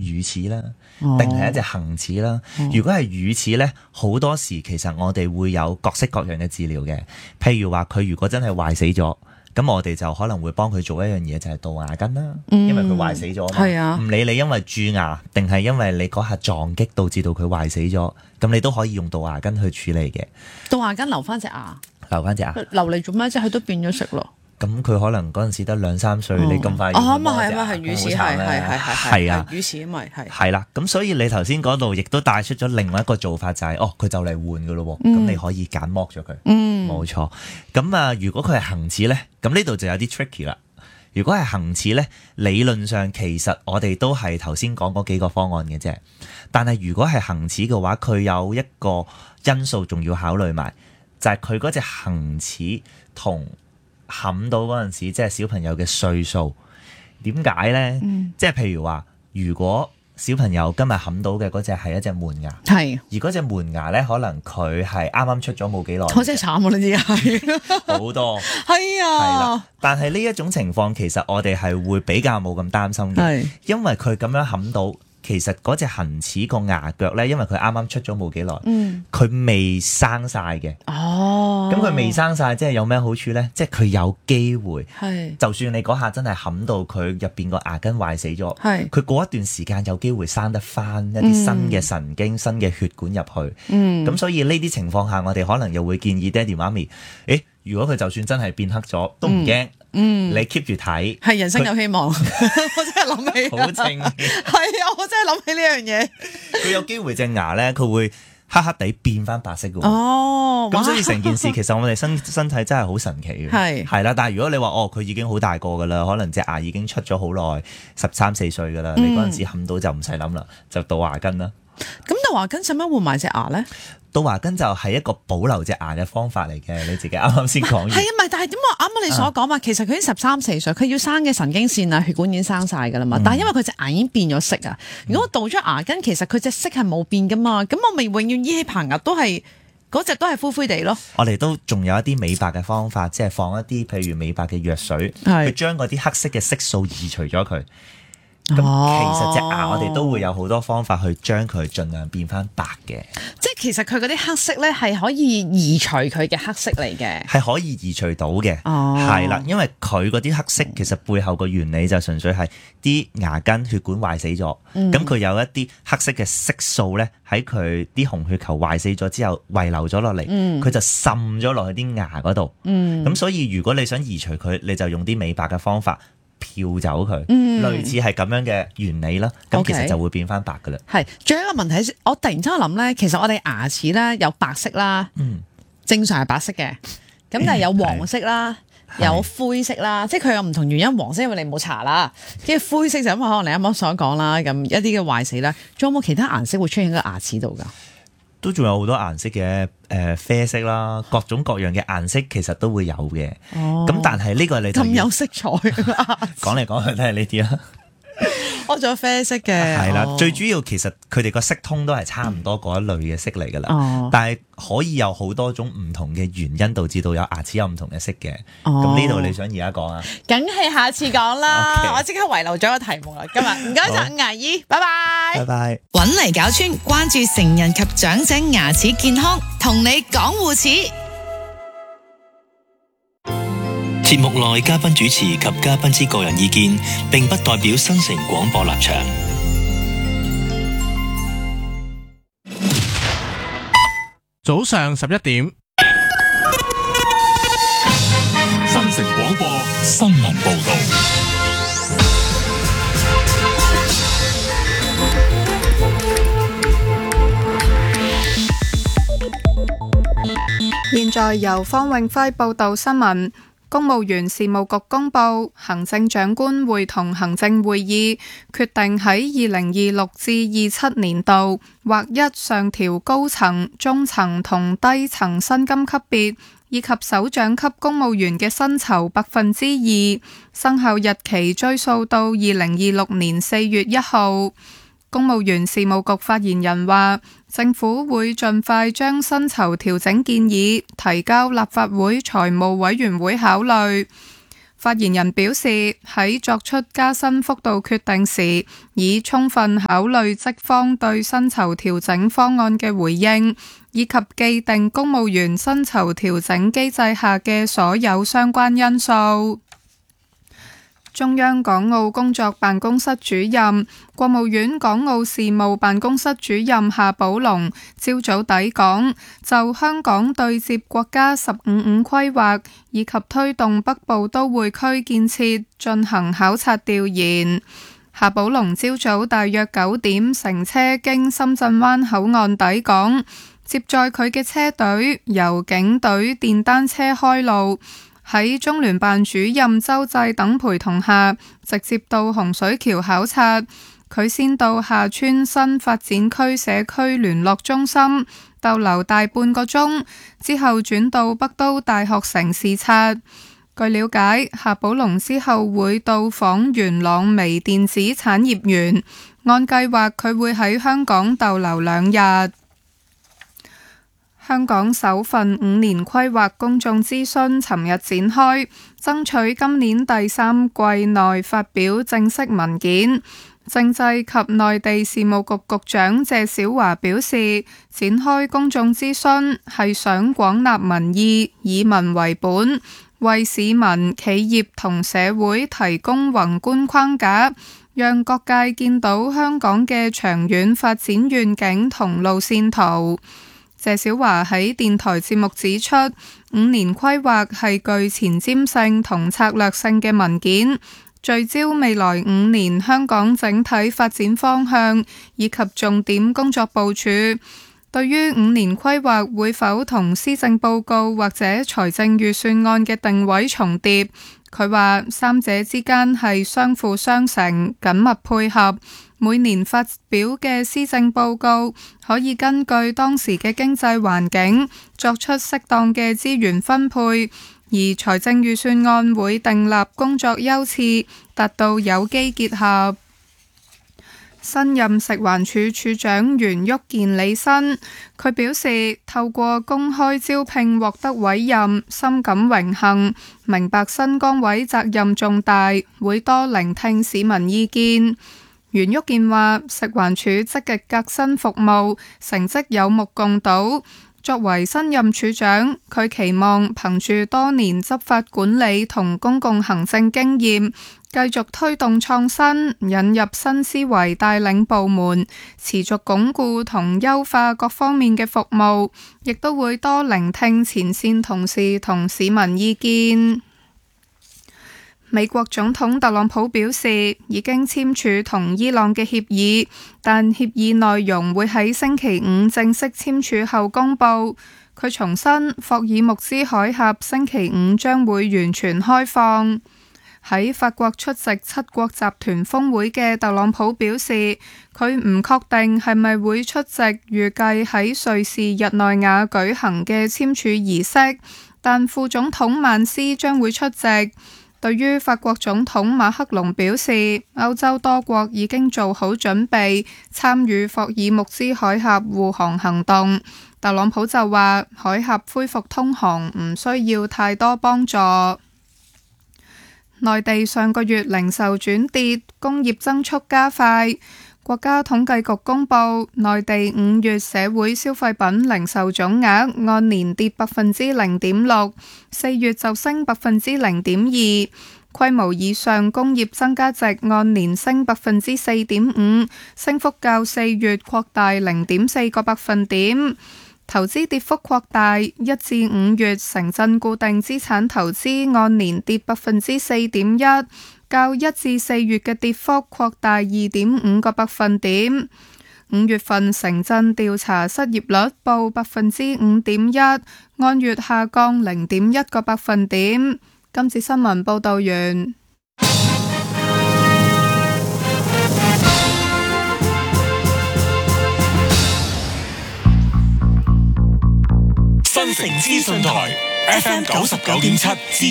乳齒啦，定係一隻恆齒啦。如果係乳齒呢，好多時其實我哋會有各式各樣嘅治療嘅。譬如話佢如果真係壞死咗，咁我哋就可能會幫佢做一樣嘢，就係杜牙根啦。因為佢壞死咗嘛。係啊，唔理你因為蛀牙定係因為你嗰下撞擊導致到佢壞死咗，咁你都可以用杜牙根去處理嘅。 杜牙根留翻隻牙， 留翻隻牙， 留嚟做咩啫？佢都變咗食咯。 咁佢可能嗰陣時得2-3歲，你咁快咁啊係乳齒係啊，乳齒咪係啦。咁所以你頭先嗰度亦都帶出咗另外一個做法，就係佢就嚟換噶咯。咁你可以揀剝咗佢，冇錯。咁啊，如果佢係恆齒咧，咁呢度就有啲 tricky 啦。如果係恆齒咧，理論上其實我哋都係頭先講嗰幾個方案嘅啫。但係如果係恆齒嘅話，佢有一個因素仲要考慮埋，就係佢嗰隻恆齒同冚到嗰陣時，即係小朋友嘅歲數，點解呢？即係譬如話，如果小朋友今日冚到嘅嗰隻係一隻門牙，係而嗰隻門牙呢，可能佢係啱啱出咗冇幾耐， 我真係慘啊！呢啲係好多， 係啊，係啦。 但係呢一種情況，其實我哋係會比較冇咁擔心嘅，因為佢咁樣冚到。其實嗰隻恆齒個牙腳咧，因為佢啱啱出咗冇幾耐，佢未生晒嘅。咁佢未生晒，即係有咩好處咧？即係佢有機會，就算你嗰下真係冚到佢入邊個牙根壞死咗，佢過一段時間有機會生得翻一啲新嘅神經、新嘅血管入去。咁所以呢啲情況下，我哋可能又會建議爹哋媽咪，如果佢就算真係變黑咗，都唔驚。你 keep 住睇，係人生有希望。我真係諗起，好正。係啊，我真係諗起呢樣嘢。佢有機會隻牙咧，佢會黑黑地變翻白色嘅。咁所以成件事其實我哋身體真係好神奇嘅。係啦，但係如果你話佢已經好大個噶啦，可能隻牙已經出咗好耐，13-14歲噶啦，你嗰陣時冚到就唔使諗啦，就杜牙根啦。咁杜牙根使乜換埋隻牙咧？杜牙根就係一個保留隻牙嘅方法嚟嘅，你自己啱啱先講完。係啊，唔係，但係點解啱啱你所講嘛？其實佢已經13-14歲，佢要生嘅神經線啊、血管已經生晒噶啦嘛。但係因為佢隻牙已經變咗色啊。如果我杜咗牙根，其實佢隻色係冇變噶嘛。咁我咪永遠依起棚牙都係嗰隻都係灰灰地咯。我哋都仲有一啲美白嘅方法，即係放一啲譬如美白嘅藥水，去將嗰啲黑色嘅色素移除咗佢。咁其實隻牙我哋都會有好多方法去將佢盡量變翻白嘅，即係其實佢嗰啲黑色咧係可以移除佢嘅黑色嚟嘅，係可以移除到嘅，係啦，因為佢嗰啲黑色其實背後個原理就純粹係啲牙根血管壞死咗，咁佢有一啲黑色嘅色素咧喺佢啲紅血球壞死咗之後遺留咗落嚟，佢就滲咗落去啲牙嗰度，咁所以如果你想移除佢，你就用啲美白嘅方法。漂走佢，類似係咁樣嘅原理啦，咁其實就會變翻白噶啦。係，仲有一個問題，我突然之間諗咧，其實我哋牙齒咧有白色啦，正常係白色嘅，咁但係有黃色啦，有灰色啦，即係佢有唔同原因。黃色因為你冇搽啦，跟住灰色就因為可能你啱啱所講啦，咁一啲嘅壞死啦，仲有冇其他顏色會出現喺牙齒度噶？都仲有好多顏色嘅，啡色啦，各種各樣嘅顏色其實都會有嘅。咁但係呢個你就咁有色彩，講嚟講去都係呢啲啦。我仲有啡色嘅，係啦，最主要其實佢哋個色通都係差唔多嗰一類嘅色嚟噶啦。但係可以有好多種唔同嘅原因導致到有牙齒有唔同嘅色嘅。咁呢度你想而家講啊？梗係下次講啦。我即刻遺留咗個題目啦。今日唔該晒牙醫，拜拜。拜拜。 搵嚟搞村，關注成人及長者牙齒健康，同你講護齒。 節目內嘉賓主持及嘉賓之個人意見，並不代表新城廣播立場。 早上11點， 新城廣播新聞報道。 現在由方永輝報道新聞。公務員事務局公布，行政長官會同行政會議決定喺2026至27年度劃一上調高層、中層同低層薪金級別，以及首長級公務員嘅薪酬2%，生效日期追溯到2026年4月1號。公務員事務局發言人話，政府會盡快將薪酬調整建議提交立法會財務委員會考慮。 發言人表示，喺作出加薪幅度決定時，已充分考慮職方對薪酬調整方案嘅回應，以及既定公務員薪酬調整機制下嘅所有相關因素。中央港澳工作辦公室主任、國務院港澳事務辦公室主任夏寶龍朝早抵港，就香港對接國家15+5規劃以及推動北部都會區建設進行考察調研。夏寶龍朝早大約9點乘車經深圳灣口岸抵港，接載佢嘅車隊由警隊電單車開路，喺中聯辦主任周濟等陪同下，直接到洪水橋考察。佢先到廈村新發展區社區聯絡中心逗留大半個鐘，之後轉到北都大學城視察。據了解，夏寶龍之後會到訪元朗微電子產業園，按計劃佢會喺香港逗留2日。香港首份5年規劃公眾諮詢尋日展開，爭取今年第3季內發表正式文件。政制及內地事務局局長謝小華表示，展開公眾諮詢係想廣納民意，以民為本，為市民、企業同社會提供宏觀框架，讓各界見到香港嘅長遠發展願景同路線圖。謝小華喺電台節目指出，5年規劃係具前瞻性同策略性嘅文件，聚焦未來5年香港整體發展方向以及重點工作部署。對於5年規劃會否同施政報告或者財政預算案嘅定位重疊，佢話三者之間係相輔相成、緊密配合。每年發表嘅施政報告可以根據當時嘅經濟環境作出適當嘅資源分配，而財政預算案會訂立工作優次，達到有機結合。新任食環署署長袁旭健履新，佢表示透過公開招聘獲得委任，深感榮幸，明白新崗位責任重大，會多聆聽市民意見。袁旭健話，食環署積極革新服務，成績有目共睹。作為新任署長，佢期望憑住多年執法管理同公共行政經驗，繼續推動創新，引入新思維，帶領部門持續鞏固同優化各方面嘅服務，亦都會多聆聽前線同事同市民意見。美國總統特朗普表示，已經簽署同伊朗嘅協議，但協議內容會喺星期五正式簽署後公佈。佢重申，霍爾木茲海峽星期五將會完全開放。喺法國出席7國集團峰會嘅特朗普表示，佢唔確定係咪會出席預計喺瑞士日內瓦舉行嘅簽署儀式，但副總統曼斯將會出席。對於法國總統馬克龍表示，歐洲多國已經做好準備參與霍爾木茲海峽護航行動，特朗普就話海峽恢復通航唔需要太多幫助。內地上個月零售轉跌，工業增速加快。國家統計局公布，內地5月社會消費品零售總額按年跌0.6%， 4月就升0.2%。規模以上工業增加值按年升4.5%， 升幅較4月擴大0.4個百分點。投資跌幅擴大，1至5月城鎮固定資產投資按年跌4.1%。較1至4月嘅跌幅擴大2.5個百分點。5月份城鎮調查失業率報5.1%，按月下降0.1個百分點。今次新聞報道完。 新城資訊台 FM 99.7。